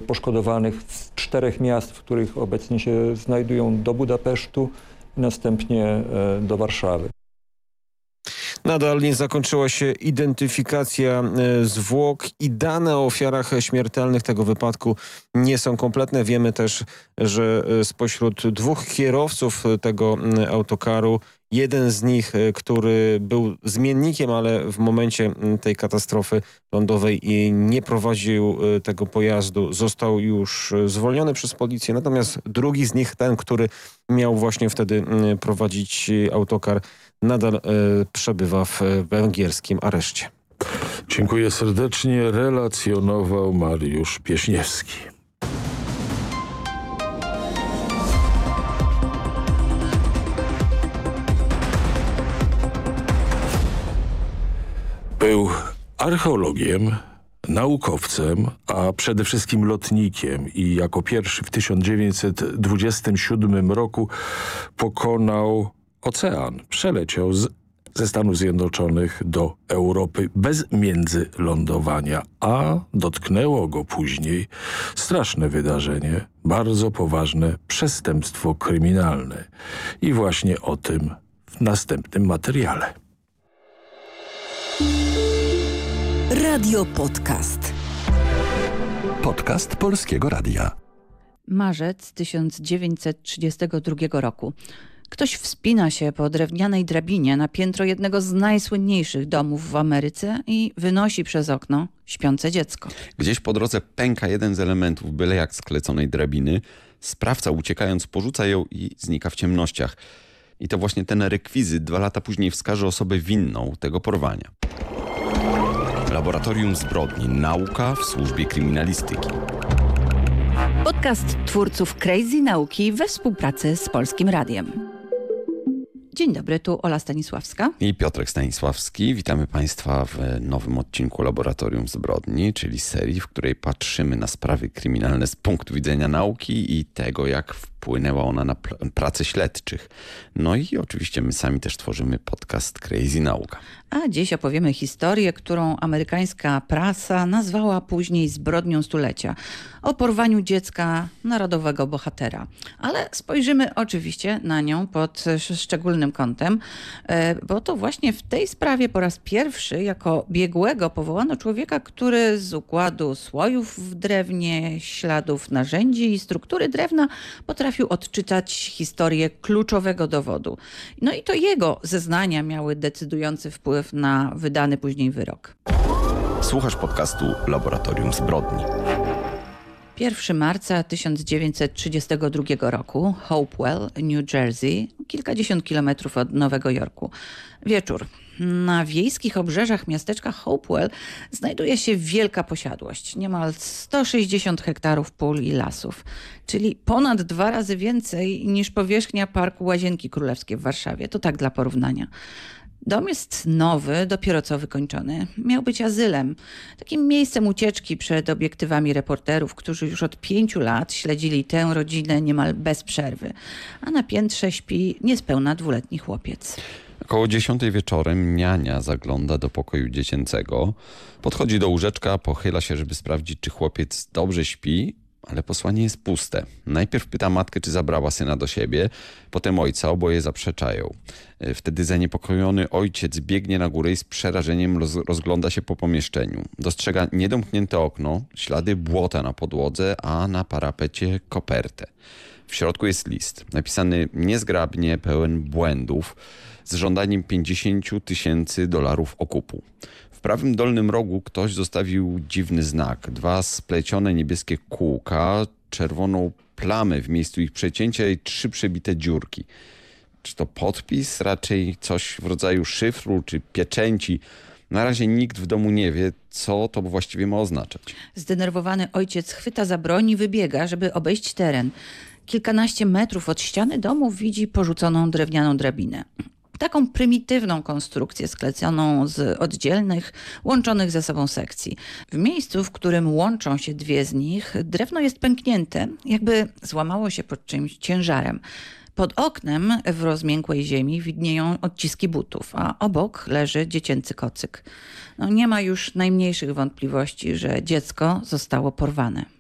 poszkodowanych z 4 miast, w których obecnie się znajdują, do Budapesztu i następnie do Warszawy. Nadal nie zakończyła się identyfikacja zwłok i dane o ofiarach śmiertelnych tego wypadku nie są kompletne. Wiemy też, że spośród 2 kierowców tego autokaru, jeden z nich, który był zmiennikiem, ale w momencie tej katastrofy lądowej nie prowadził tego pojazdu, został już zwolniony przez policję. Natomiast drugi z nich, ten, który miał właśnie wtedy prowadzić autokar, nadal przebywa w węgierskim areszcie. Dziękuję serdecznie. Relacjonował Mariusz Pieśniewski. Był archeologiem, naukowcem, a przede wszystkim lotnikiem i jako pierwszy w 1927 roku pokonał ocean. Przeleciał ze Stanów Zjednoczonych do Europy bez międzylądowania, a dotknęło go później straszne wydarzenie, bardzo poważne przestępstwo kryminalne. I właśnie o tym w następnym materiale. Radio Podcast. Podcast Polskiego Radia. Marzec 1932 roku. Ktoś wspina się po drewnianej drabinie na piętro jednego z najsłynniejszych domów w Ameryce i wynosi przez okno śpiące dziecko. Gdzieś po drodze pęka jeden z elementów, byle jak skleconej drabiny. Sprawca, uciekając, porzuca ją i znika w ciemnościach. I to właśnie ten rekwizyt 2 lata później wskaże osobę winną tego porwania. Laboratorium Zbrodni. Nauka w służbie kryminalistyki. Podcast twórców Crazy Nauki we współpracy z Polskim Radiem. Dzień dobry, tu Ola Stanisławska i Piotrek Stanisławski. Witamy Państwa w nowym odcinku Laboratorium Zbrodni, czyli serii, w której patrzymy na sprawy kryminalne z punktu widzenia nauki i tego, jak wpłynęła ona na pracę śledczych. No i oczywiście my sami też tworzymy podcast Crazy Nauka. A dziś opowiemy historię, którą amerykańska prasa nazwała później zbrodnią stulecia. O porwaniu dziecka narodowego bohatera. Ale spojrzymy oczywiście na nią pod szczególnym kątem, bo to właśnie w tej sprawie po raz pierwszy jako biegłego powołano człowieka, który z układu słojów w drewnie, śladów narzędzi i struktury drewna potrafił odczytać historię kluczowego dowodu. No i to jego zeznania miały decydujący wpływ na wydany później wyrok. Słuchasz podcastu Laboratorium Zbrodni. 1 marca 1932 roku, Hopewell, New Jersey, kilkadziesiąt kilometrów od Nowego Jorku. Wieczór. Na wiejskich obrzeżach miasteczka Hopewell znajduje się wielka posiadłość, niemal 160 hektarów pól i lasów, czyli ponad 2 razy więcej niż powierzchnia Parku Łazienki Królewskie w Warszawie. To tak dla porównania. Dom jest nowy, dopiero co wykończony. Miał być azylem, takim miejscem ucieczki przed obiektywami reporterów, którzy już od 5 lat śledzili tę rodzinę niemal bez przerwy. A na piętrze śpi niespełna 2-letni chłopiec. Około 10 wieczorem niania zagląda do pokoju dziecięcego. Podchodzi do łóżeczka, pochyla się, żeby sprawdzić, czy chłopiec dobrze śpi, ale posłanie jest puste. Najpierw pyta matkę, czy zabrała syna do siebie, potem ojca, oboje zaprzeczają. Wtedy zaniepokojony ojciec biegnie na górę i z przerażeniem rozgląda się po pomieszczeniu. Dostrzega niedomknięte okno, ślady błota na podłodze, a na parapecie kopertę. W środku jest list, napisany niezgrabnie, pełen błędów, z żądaniem $50,000 okupu. W prawym dolnym rogu ktoś zostawił dziwny znak. 2 splecione niebieskie kółka, czerwoną plamę w miejscu ich przecięcia i 3 przebite dziurki. Czy to podpis? Raczej coś w rodzaju szyfru czy pieczęci. Na razie nikt w domu nie wie, co to właściwie ma oznaczać. Zdenerwowany ojciec chwyta za broń i wybiega, żeby obejść teren. Kilkanaście metrów od ściany domu widzi porzuconą drewnianą drabinę. Taką prymitywną konstrukcję skleconą z oddzielnych, łączonych ze sobą sekcji. W miejscu, w którym łączą się 2 z nich, drewno jest pęknięte, jakby złamało się pod czymś ciężarem. Pod oknem w rozmiękłej ziemi widnieją odciski butów, a obok leży dziecięcy kocyk. Nie ma już najmniejszych wątpliwości, że dziecko zostało porwane.